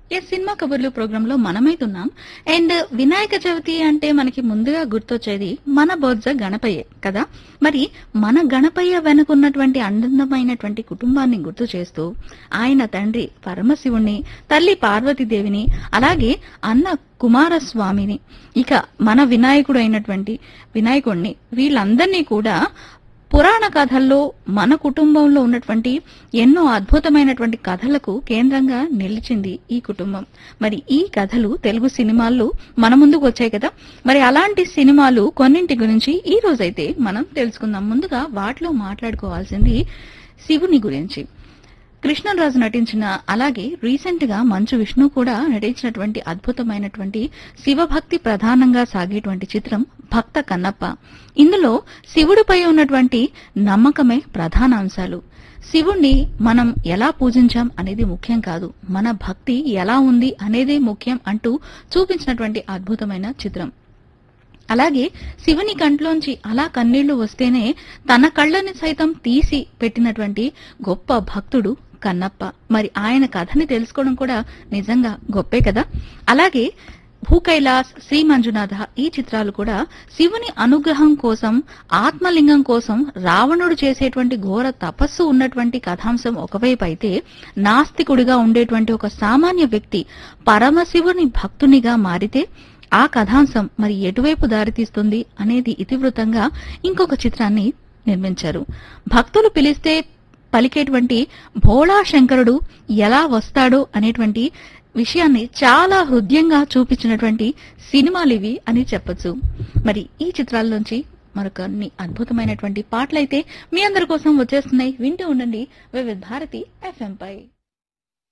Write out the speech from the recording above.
Cinema కబుర్లు programme లో మనమైతున్నాం. And Vinayaka Chavithi అంటే మనకి ముందుగా గుర్తొచ్చేది మన బొజ్జ గణపయ్యే కదా. మరి మన గణపయ్య వెనుకున్నటువంటి అందమైనటువంటి కుటుంబాన్ని గుర్తు చేస్తూ ఆయన తండ్రి పరమశివుణ్ణి, తల్లి పార్వతీదేవిని, అలాగే అన్న కుమారస్వామిని, ఇక మన వినాయకుడు అయినటువంటి వినాయకుడిని, వీళ్ళందరినీ కూడా పురాణ కథల్లో మన కుటుంబంలో ఉన్నటువంటి ఎన్నో అద్భుతమైనటువంటి కథలకు కేంద్రంగా నిలిచింది ఈ కుటుంబం. మరి ఈ కథలు తెలుగు సినిమాల్లో మన ముందుకు వచ్చాయి కదా. మరి అలాంటి సినిమాలు కొన్నింటి గురించి ఈ రోజైతే మనం తెలుసుకుందాం. ముందుగా వాటిలో మాట్లాడుకోవాల్సింది శివుని గురించి. కృష్ణరాజు నటించిన, అలాగే రీసెంట్ గా మంచు విష్ణు కూడా నటించినటువంటి అద్భుతమైనటువంటి శివభక్తి ప్రధానంగా సాగేటువంటి చిత్రం భక్త కన్నప్ప. ఇందులో శివుడిపై ఉన్నటువంటి నమ్మకమే ప్రధాన అంశాలు. శివుణ్ణి మనం ఎలా పూజించాం అనేది ముఖ్యం కాదు, మన భక్తి ఎలా ఉంది అనేదే ముఖ్యం అంటూ చూపించినటువంటి అద్భుతమైన చిత్రం. అలాగే శివుని కంట్లోంచి అలా కన్నీళ్లు వస్తేనే తన కళ్ళని సైతం తీసి పెట్టినటువంటి గొప్ప భక్తుడు కన్నప్ప. మరి ఆయన కథని తెలుసుకోవడం కూడా నిజంగా గొప్పే కదా. అలాగే భూకైలాస్, శ్రీ మంజునాథ ఈ చిత్రాలు కూడా శివుని అనుగ్రహం కోసం, ఆత్మలింగం కోసం రావణుడు చేసేటువంటి ఘోర తపస్సు ఉన్నటువంటి కథాంశం ఒకవైపు అయితే, నాస్తికుడిగా ఉండేటువంటి ఒక సామాన్య వ్యక్తి పరమశివుని భక్తునిగా మారితే ఆ కథాంశం మరి ఎటువైపు దారితీస్తుంది అనేది ఇతివృత్తంగా ఇంకొక చిత్రాన్ని నిర్మించారు. భక్తులు పిలిస్తే పలికేటువంటి భోళా శంకరుడు ఎలా వస్తాడో అనేటువంటి విషయాన్ని చాలా హృదయంగా చూపించినటువంటి సినిమాలివి అని చెప్పొచ్చు. మరి ఈ చిత్రాల్లోంచి మరొకన్ని అద్భుతమైనటువంటి పాటలైతే మీ అందరి కోసం వచ్చేస్తున్నాయి. వింటూ ఉండండి వివిధ భారతి FM పై.